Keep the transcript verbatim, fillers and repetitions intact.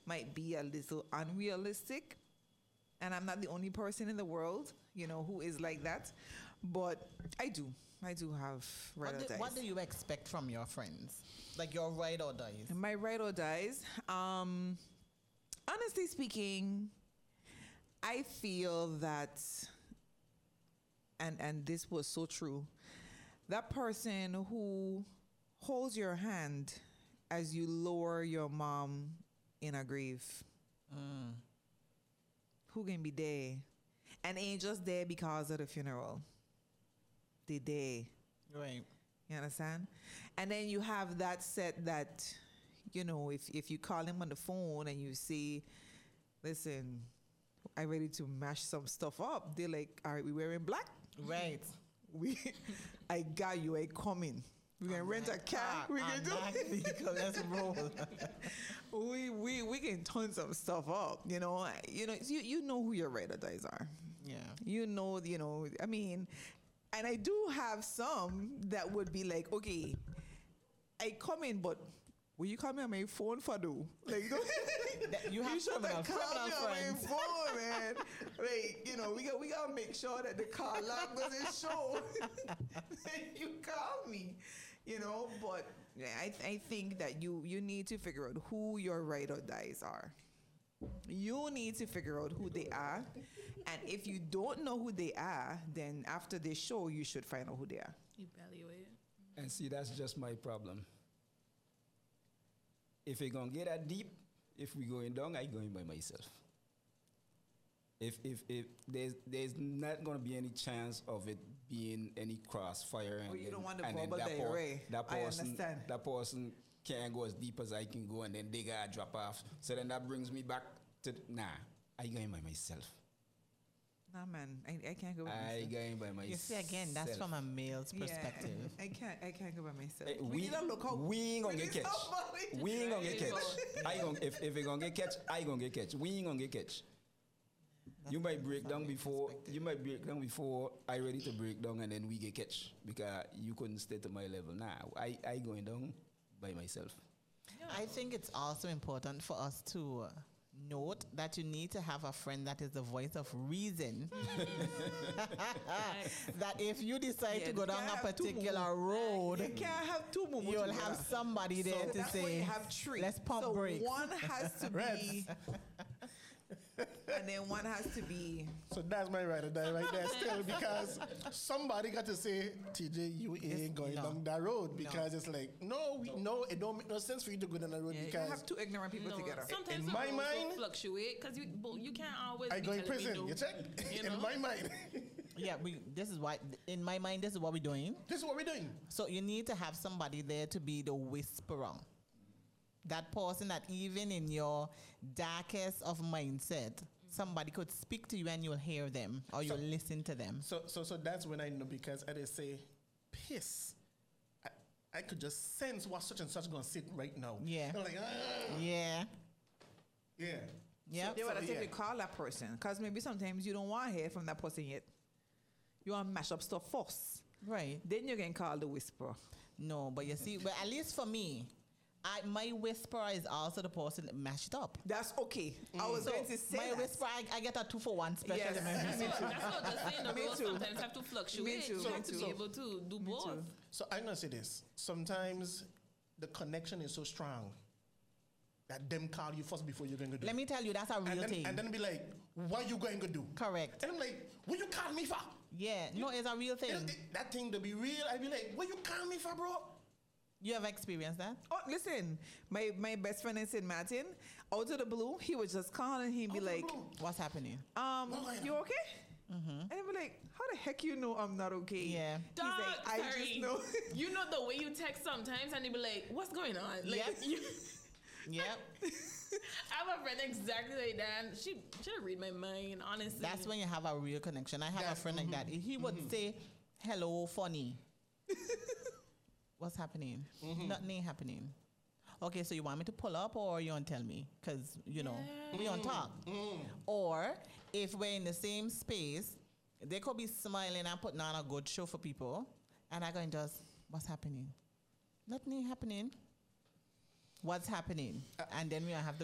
might be a little unrealistic. And I'm not the only person in the world, you know, who is like that. But I do. I do have ride What or do, dies. what do you expect from your friends? Like your ride or dies? My ride or dies. Um, honestly speaking, I feel that, and and this was so true, that person who holds your hand as you lower your mom in a grave. Mm. Who can be there and ain't just there because of the funeral. They there. Right. You understand? And then you have that set that, you know, if, if you call him on the phone and you say, listen, I ready to mash some stuff up. They're like, all right, we wearing black? Right. We, I got you, I coming. We can rent a car. We can do Let's roll. we we we can turn some stuff up. You know, you know, you you know who your ride or dies are. Yeah. You know, you know. I mean, and I do have some that would be like, okay, I come in, but will you call me on my phone for do? Like, That- you have you should criminal, have called criminal me on friends. my phone, man. Like, you know, we got we gotta make sure that the call log doesn't show. You call me, you know. But yeah, I I think that you you need to figure out who your ride or dies are. You need to figure out who they are, and if you don't know who they are, then after this show, you should find out who they are. Evaluate. And see, that's just my problem. If we gonna get that deep, if we going down, I going by myself. If if if there's there's not gonna be any chance of it being any crossfire, and Oh, you then, don't want the and then bubble that, diarrhea. that I person understand. that person can't go as deep as I can go, and then they gotta drop off. So then that brings me back to the, nah. I going by myself. Nah, man, I, I can't go by I myself. going by myself. You see, again, that's from a male's perspective. Yeah, I can't. I can't go by myself. Hey, we, we, need to look out. we ain't gonna We get need catch. somebody. We ain't gonna get There you catch. I gonna if if we gonna get catch, I gonna get catch. We ain't gonna get catch. You might break down before you might break down before I ready to break down, and then we get catch because you couldn't stay to my level. Nah, I I going down by myself. I think it's also important for us to uh, note that you need to have a friend that is the voice of reason. That if you decide Yeah, to go you down can't a have two particular mumu. road, You can't have two mumu you'll together. have somebody there So to that's why say, you have three. let's pump so brakes. one has to be, and then one has to be. So that's my ride or die right there still, because somebody got to say, T J, you ain't going no. down that road, because it's like, no, we no, it don't make no sense for you to go down that road Yeah, you because have two ignorant people No, together. sometimes In the my rules will mind- fluctuate because you but you can't always. I be go in telling me prison. no. You check? You know? In my mind. yeah, we. This is why, in my mind, this is what we're doing. This is what we're doing. So you need to have somebody there to be the whisperer. That person that even in your darkest of mindset, somebody could speak to you and you'll hear them or you'll listen to them. So so so that's when I know, because I just say, piss. I, I could just sense what such and such gonna sit right now. Yeah. I'm like, ah. Yeah. Yeah. Yeah. Yeah, but So, if yeah. you call that person, because maybe sometimes you don't want to hear from that person yet. You want to mash up stuff first. Right. Then you can call the whisperer. No, but you see, but at least for me, I, my whisperer is also the person that mashed up. That's okay. I was So going to say my that. whisperer, I, I get a two for one special. Yes. in my That's whisper. what, that's what just saying. The Me rules too. sometimes have to fluctuate. Me too, You me have to too. be able to do Me both. too. So I'm gonna say this. Sometimes the connection is so strong that them call you first before you're going to do. Let me tell you, that's a real and then, thing. and then be like, what you going to do? Correct. And I'm like, what you call me for? Yeah, no, it's a real thing. It- that thing to be real, I'd be like, what you call me for, bro? You have experienced that? Oh, listen, my, my best friend in Saint Martin, out of the blue, he was just calling. He'd be Out of the like, blue. What's happening? um, What going you on? okay? And I'd be like, how the heck you know I'm not okay? Yeah. He's Dog, like, I sorry. just know. You know the way you text sometimes, and they be like, "What's going on?" Like, Yep. you, Yep. I have a friend exactly like that. And she should read my mind, honestly. That's when you have a real connection. I have That's- a friend like that. He would Mm-hmm. say, hello, funny. What's happening? Mm-hmm. Nothing ain't happening. Okay, so you want me to pull up or you want to tell me? Because, you know, we on talk. Mm-hmm. Or if we're in the same space, they could be smiling and putting on a good show for people. And I go and just, what's happening? Nothing ain't happening. What's happening? And then we have the